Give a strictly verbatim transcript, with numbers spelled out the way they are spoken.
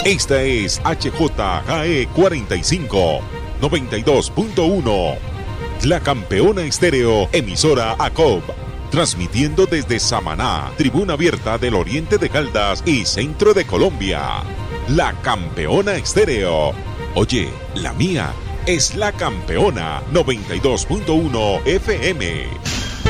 Esta es H J G E cuarenta y cinco, noventa y dos punto uno. La Campeona Estéreo, emisora A C O B. Transmitiendo desde Samaná, Tribuna Abierta del Oriente de Caldas y Centro de Colombia. La Campeona Estéreo. Oye, la mía es La Campeona noventa y dos punto uno F M.